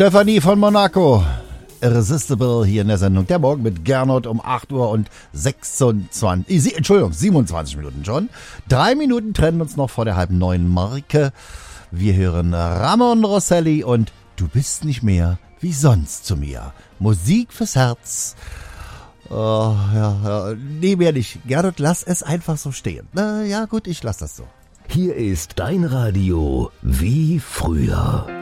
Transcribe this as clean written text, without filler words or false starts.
Stefanie von Monaco. Irresistible hier in der Sendung. Der Morgen mit Gernot um 8 Uhr und 27 Minuten schon. 3 Minuten trennen uns noch vor der 8:30 Marke. Wir hören Ramon Rosselli und Du bist nicht mehr wie sonst zu mir. Musik fürs Herz. Oh, ja. Nee, mehr nicht. Gernot, lass es einfach so stehen. Ja gut, ich lass das so. Hier ist dein Radio wie früher.